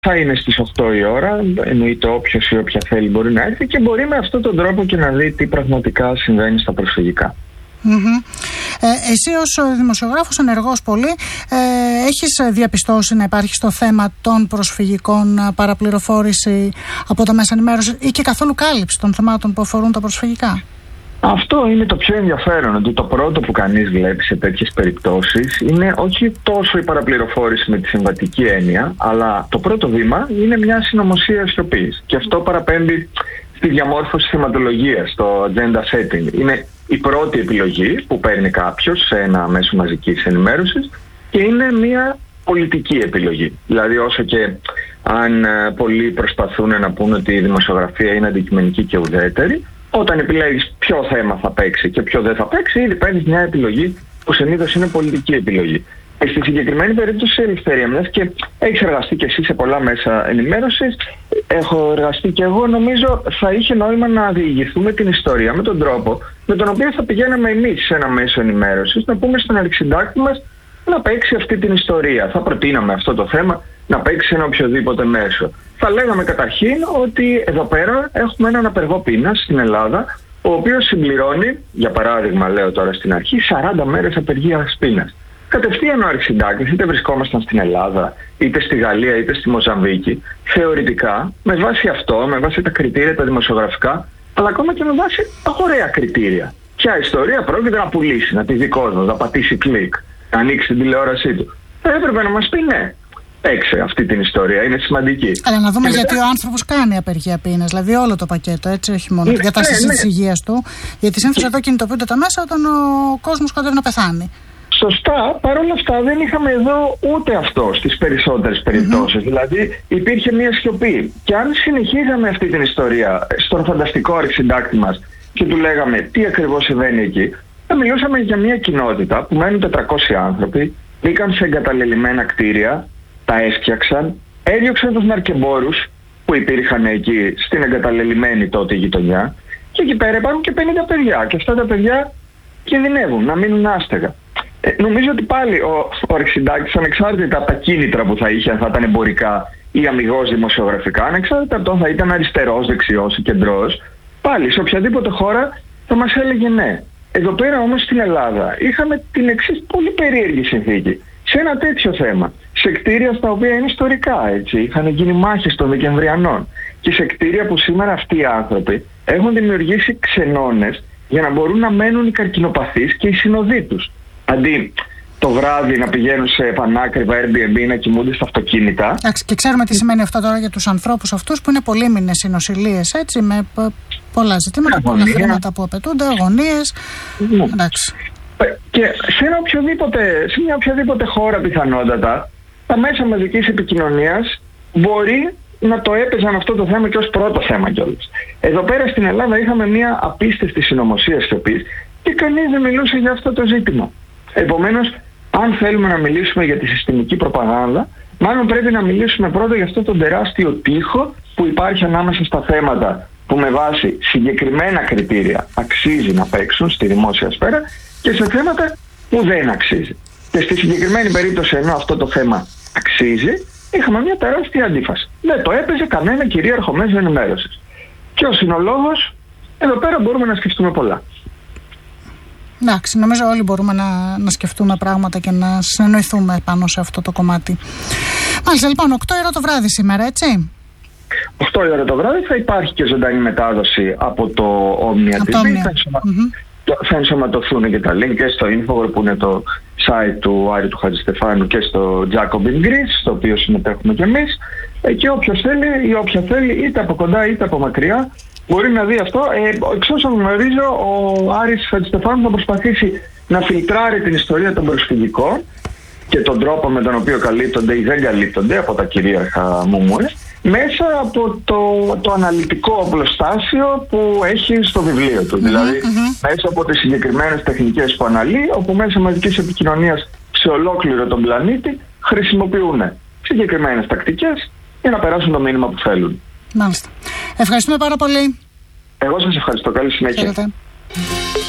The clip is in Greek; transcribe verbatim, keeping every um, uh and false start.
Θα είναι στις οκτώ η ώρα, εννοείται όποιος ή όποια θέλει μπορεί να έρθει και μπορεί με αυτόν τον τρόπο και να δει τι πραγματικά συμβαίνει στα προσφυγικά. Mm-hmm. Ε, εσύ ως δημοσιογράφος ενεργός πολύ, ε, έχεις διαπιστώσει να υπάρχει στο θέμα των προσφυγικών παραπληροφόρηση από τα μέσα ενημέρωσης ή και καθόλου κάλυψη των θεμάτων που αφορούν τα προσφυγικά? Αυτό είναι το πιο ενδιαφέρον, ότι το πρώτο που κανείς βλέπει σε τέτοιες περιπτώσεις είναι όχι τόσο η παραπληροφόρηση με τη συμβατική έννοια, αλλά το πρώτο βήμα είναι μια συνωμοσία σιωπής. Και αυτό παραπέμπει στη διαμόρφωση θεματολογίας, στο agenda setting. Είναι η πρώτη επιλογή που παίρνει κάποιος σε ένα μέσο μαζικής ενημέρωσης και είναι μια πολιτική επιλογή. Δηλαδή, όσο και αν πολλοί προσπαθούν να πούν ότι η δημοσιογραφία είναι αντικειμενική και ουδέτερη, όταν επιλέγεις ποιο θέμα θα παίξει και ποιο δεν θα παίξει, ήδη παίρνεις μια επιλογή που συνήθως είναι πολιτική επιλογή. Και στη συγκεκριμένη περίπτωση, Ελευθερία, μιας και έχεις εργαστεί και εσύ σε πολλά μέσα ενημέρωσης, έχω εργαστεί και εγώ, νομίζω θα είχε νόημα να διηγηθούμε την ιστορία με τον τρόπο με τον οποίο θα πηγαίναμε εμείς σε ένα μέσο ενημέρωσης, να πούμε στον αρχισυντάκτη μας να παίξει αυτή την ιστορία. Θα προτείναμε αυτό το θέμα να παίξει σε ένα οποιοδήποτε μέσο. Θα λέγαμε καταρχήν ότι εδώ πέρα έχουμε έναν απεργό πείνας στην Ελλάδα, ο οποίος συμπληρώνει, για παράδειγμα λέω τώρα στην αρχή, σαράντα μέρες απεργίας πείνας. Κατευθείαν ο αρχισυντάκτης, είτε βρισκόμασταν στην Ελλάδα, είτε στη Γαλλία, είτε στη Μοζαμβίκη, θεωρητικά, με βάση αυτό, με βάση τα κριτήρια τα δημοσιογραφικά, αλλά ακόμα και με βάση αγοραία κριτήρια. Ποια ιστορία πρόκειται να πουλήσει, να τη δει κόσμος, να πατήσει κλικ, να ανοίξει την τηλεόρασή του. Θα έπρεπε να μας πει ναι. Παίξε αυτή την ιστορία, είναι σημαντική. Αλλά να δούμε και γιατί μετά... ο άνθρωπος κάνει απεργία πείνας, δηλαδή όλο το πακέτο, έτσι, όχι μόνο ναι, την κατάσταση ναι, ναι. της υγείας του. Γιατί συνήθως εδώ κινητοποιούνται τα μέσα όταν ο κόσμος κοντεύει να πεθάνει. Σωστά, παρόλα αυτά δεν είχαμε εδώ ούτε αυτό στις περισσότερες περιπτώσεις. Mm-hmm. Δηλαδή υπήρχε μια σιωπή. Και αν συνεχίζαμε αυτή την ιστορία στον φανταστικό αρχισυντάκτη μας και του λέγαμε τι ακριβώς συμβαίνει εκεί, θα μιλούσαμε για μια κοινότητα που μένουν τετρακόσιοι άνθρωποι, μπήκαν σε εγκαταλελειμμένα κτίρια, τα έσκιαξαν, έδιωξαν τους ναρκεμπόρους που υπήρχαν εκεί στην εγκαταλελειμμένη τότε γειτονιά και εκεί πέρα υπάρχουν και πενήντα παιδιά και αυτά τα παιδιά κινδυνεύουν να μείνουν άστεγα. Ε, νομίζω ότι πάλι ο, ο αρχισυντάκτης, ανεξάρτητα από τα κίνητρα που θα είχε, αν θα ήταν εμπορικά ή αμιγώς δημοσιογραφικά, ανεξάρτητα από το αν θα ήταν αριστερός, δεξιός ή κεντρός, πάλι σε οποιαδήποτε χώρα θα μας έλεγε ναι. Εδώ πέρα όμως στην Ελλάδα είχαμε την εξής πολύ περίεργη συνθήκη. Σε ένα τέτοιο θέμα, σε κτίρια στα οποία είναι ιστορικά, έτσι, είχαν γίνει μάχες των Δεκεμβριανών και σε κτίρια που σήμερα αυτοί οι άνθρωποι έχουν δημιουργήσει ξενώνες για να μπορούν να μένουν οι καρκινοπαθείς και οι συνοδοί τους. Αντί το βράδυ να πηγαίνουν σε πανάκριβα Airbnb να κοιμούνται στα αυτοκίνητα. Εντάξει, και ξέρουμε τι σημαίνει αυτό τώρα για τους ανθρώπους αυτούς που είναι πολύμηνες οι νοσηλείες, έτσι, με πολλά ζητήματα, Αγωνία. πολλά χρήματα που απαιτούνται, αγωνίες. Ναι. Εντάξει. Και σε, ένα οποιοδήποτε, σε μια οποιαδήποτε χώρα πιθανότατα, τα μέσα μαζικής επικοινωνίας μπορεί να το έπαιζαν αυτό το θέμα και ως πρώτο θέμα κιόλας. Εδώ πέρα στην Ελλάδα είχαμε μια απίστευτη συνωμοσία σιωπής και κανείς δεν μιλούσε για αυτό το ζήτημα. Επομένως, αν θέλουμε να μιλήσουμε για τη συστημική προπαγάνδα, μάλλον πρέπει να μιλήσουμε πρώτα για αυτό τον τεράστιο τοίχο που υπάρχει ανάμεσα στα θέματα που με βάση συγκεκριμένα κριτήρια αξίζει να παίξουν στη δημόσια σφαίρα και σε θέματα που δεν αξίζει. Και στη συγκεκριμένη περίπτωση, ενώ αυτό το θέμα αξίζει, είχαμε μια τεράστια αντίφαση. Δεν το έπαιζε κανένα κυρίαρχο μέσο ενημέρωσης. Ποιος είναι ο λόγος? Εδώ πέρα μπορούμε να σκεφτούμε πολλά. Εντάξει, νομίζω όλοι μπορούμε να, να σκεφτούμε πράγματα και να συνεννοηθούμε πάνω σε αυτό το κομμάτι. Μάλιστα, λοιπόν, οκτώ η ώρα το βράδυ σήμερα, έτσι. οκτώ η ώρα το βράδυ θα υπάρχει και ζωντανή μετάδοση από το Omnia τι βι. Θα, ενσωμα... mm-hmm. θα ενσωματωθούν και τα link και στο Infowar που είναι το site του Άρη του Χατζηστεφάνου και στο Jacobin Greece, στο οποίο συμμετέχουμε κι εμείς. Και όποιος θέλει ή όποια θέλει, είτε από κοντά είτε από μακριά, μπορεί να δει αυτό. Ε, εξ όσων γνωρίζω, ο Άρης Χατζηστεφάνου θα προσπαθήσει να φιλτράρει την ιστορία των προσφυγικών και τον τρόπο με τον οποίο καλύπτονται ή δεν καλύπτονται από τα κυρίαρχα μουμούες μέσα από το, το αναλυτικό οπλοστάσιο που έχει στο βιβλίο του. Mm-hmm, δηλαδή mm-hmm. μέσα από τις συγκεκριμένες τεχνικές που αναλύει, όπου μέσα μαζικής επικοινωνίας σε ολόκληρο τον πλανήτη χρησιμοποιούν συγκεκριμένες τακτικές για να περάσουν το μήνυμα που θέλουν. Μάλιστα. Ευχαριστούμε πάρα πολύ. Εγώ σας ευχαριστώ. Καλή συνέχεια. Χαίρετε.